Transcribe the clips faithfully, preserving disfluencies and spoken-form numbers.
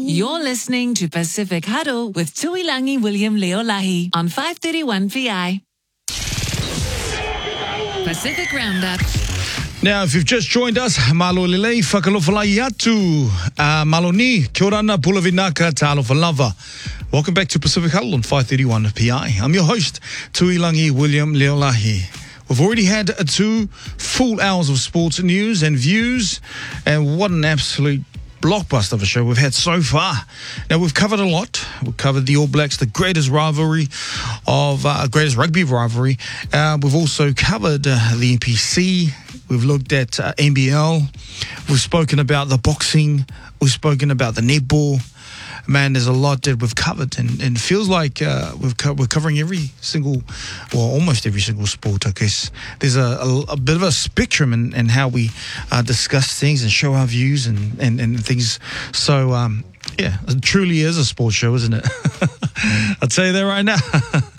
You're listening to Pacific Huddle with Tuilangi William Leolahi on five thirty-one P I. Pacific Roundup. Now, if you've just joined us, malo lelei whakalofalai atu, uh, malo ni, kia ora ana, pula vinaka, ta'alofalava. Welcome back to Pacific Huddle on five thirty-one P I. I'm your host, Tuilangi William Leolahi. We've already had uh, two full hours of sports news and views, and what an absolute blockbuster of a show we've had so far. Now, we've covered a lot. We've covered the All Blacks, the greatest rivalry of, uh, greatest rugby rivalry. Uh, we've also covered uh, the N P C. We've looked at uh, N B L. We've spoken about the boxing. We've spoken about the netball. Man, there's a lot that we've covered, and, and it feels like uh, we've co- we're covering every single, well, almost every single sport, I guess. There's a, a, a bit of a spectrum in, in how we uh, discuss things and show our views and, and, and things. So, um, yeah, it truly is a sports show, isn't it? I'll tell you that right now.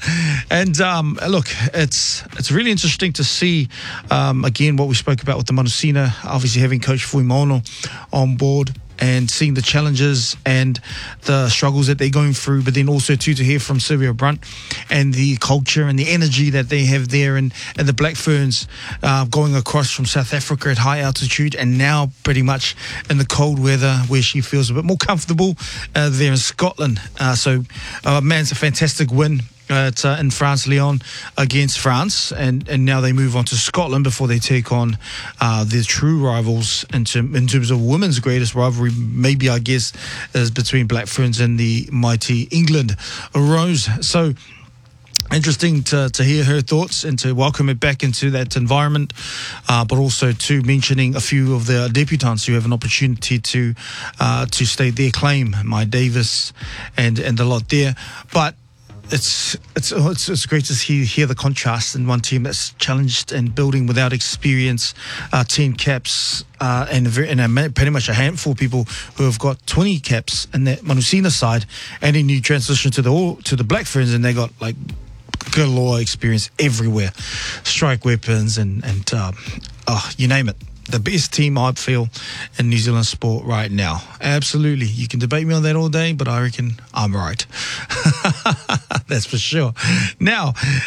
And um, look, it's it's really interesting to see, um, again, what we spoke about with the Manusina, obviously having Coach Fuimono on board, and seeing the challenges and the struggles that they're going through, but then also too to hear from Sylvia Brunt and the culture and the energy that they have there, and, and the Black Ferns uh, going across from South Africa at high altitude and now pretty much in the cold weather where she feels a bit more comfortable uh, there in Scotland. Uh, so, uh, man, it's a fantastic win. Uh, it's, uh, in France, Lyon against France, and, and now they move on to Scotland before they take on uh, their true rivals in, term, in terms of women's greatest rivalry, maybe I guess, is between Black Ferns and the mighty England Rose. So interesting to, to hear her thoughts and to welcome it back into that environment, uh, but also to mentioning a few of the debutants who have an opportunity to uh, to state their claim, Mai Davis and, and a lot there. But It's it's it's it's great to see, hear the contrast in one team that's challenged and building without experience, uh, ten caps, uh, and, a very, and a, pretty much a handful of people who have got twenty caps in that Manusina side, and then you transition to the all, to the Black Ferns, and they got like galore experience everywhere, strike weapons and and uh, oh, you name it. The best team, I feel, in New Zealand sport right now. Absolutely. You can debate me on that all day, but I reckon I'm right. That's for sure. Now,